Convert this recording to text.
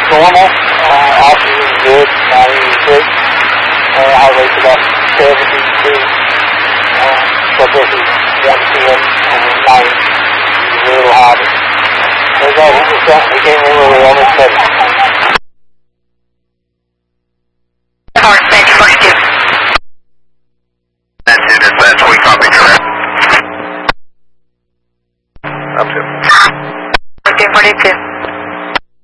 normal. Oxygen is good, 96. Heart rate's about 72. Blood pressure is 110 over 90. It's a little high, but he came in really on his head. Thank you, first two. That's it, dispatch, we copy, correct? Up to. 42.